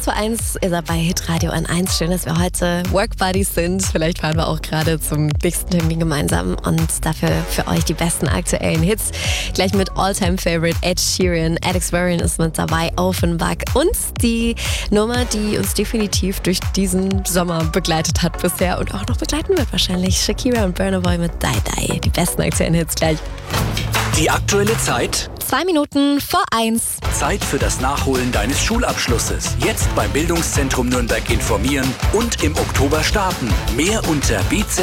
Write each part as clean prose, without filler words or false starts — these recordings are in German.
2:1 ist er bei Hitradio N1. Schön, dass wir heute Work Buddies sind. Vielleicht fahren wir auch gerade zum nächsten Termin gemeinsam und dafür für euch die besten aktuellen Hits. Gleich mit All-Time-Favorite Ed Sheeran. Alex Warren ist mit dabei, Offenbach. Und die Nummer, die uns definitiv durch diesen Sommer begleitet hat bisher und auch noch begleiten wird wahrscheinlich. Shakira und Burna Boy mit Die Die. Die besten aktuellen Hits gleich. Die aktuelle Zeit? 1:02. Zeit für das Nachholen deines Schulabschlusses. Jetzt beim Bildungszentrum Nürnberg informieren und im Oktober starten. Mehr unter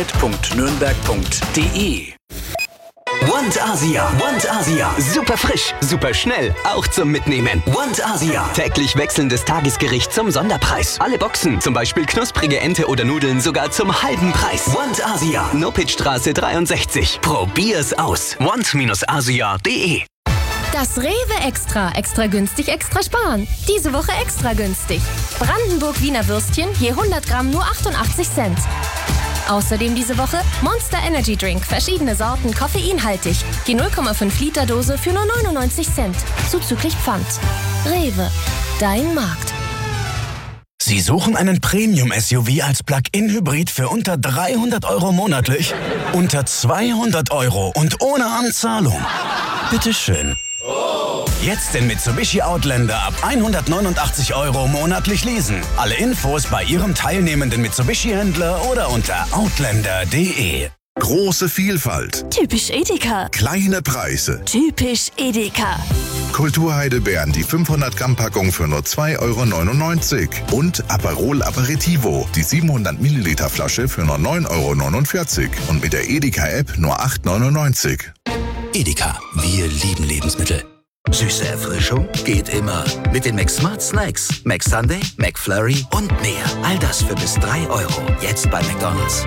bz.nürnberg.de. Want Asia. Super frisch, super schnell, auch zum Mitnehmen. Want Asia. Täglich wechselndes Tagesgericht zum Sonderpreis. Alle Boxen, zum Beispiel knusprige Ente oder Nudeln, sogar zum halben Preis. Want Asia. Nopitzstraße 63. Probier's aus. want-asia.de. Das Rewe Extra. Extra günstig, extra sparen. Diese Woche extra günstig. Brandenburg Wiener Würstchen, je 100 Gramm nur 88 Cent. Außerdem diese Woche Monster Energy Drink, verschiedene Sorten, koffeinhaltig. Die 0,5 Liter Dose für nur 99 Cent. Zuzüglich Pfand. Rewe, dein Markt. Sie suchen einen Premium-SUV als Plug-in-Hybrid für unter 300 € monatlich? Unter 200 € und ohne Anzahlung? Bitteschön. Jetzt den Mitsubishi Outlander ab 189 € monatlich leasen. Alle Infos bei Ihrem teilnehmenden Mitsubishi-Händler oder unter outlander.de. Große Vielfalt. Typisch Edeka. Kleine Preise. Typisch Edeka. Kulturheidelbeeren, die 500 Gramm Packung für nur 2,99 € und Aperol Aperitivo, die 700 Milliliter Flasche für nur 9,49 € und mit der Edeka-App nur 8,99 €. Edeka, wir lieben Lebensmittel. Süße Erfrischung geht immer. Mit den McSmart Snacks. McSunday, McFlurry und mehr. All das für bis 3 €. Jetzt bei McDonald's.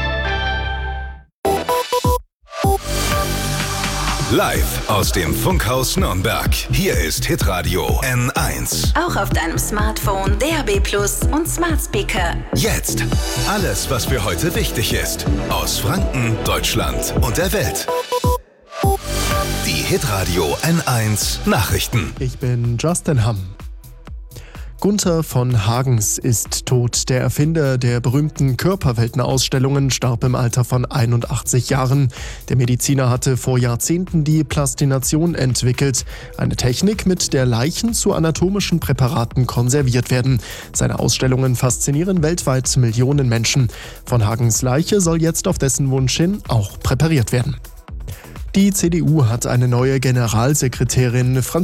Live aus dem Funkhaus Nürnberg. Hier ist Hitradio N1. Auch auf deinem Smartphone, DAB+ und Smart Speaker. Jetzt alles, was für heute wichtig ist. Aus Franken, Deutschland und der Welt. Die Hitradio N1 Nachrichten. Ich bin Justin Hamm. Gunther von Hagens ist tot. Der Erfinder der berühmten Körperweltenausstellungen starb im Alter von 81 Jahren. Der Mediziner hatte vor Jahrzehnten die Plastination entwickelt. Eine Technik, mit der Leichen zu anatomischen Präparaten konserviert werden. Seine Ausstellungen faszinieren weltweit Millionen Menschen. Von Hagens Leiche soll jetzt auf dessen Wunsch hin auch präpariert werden. Die CDU hat eine neue Generalsekretärin.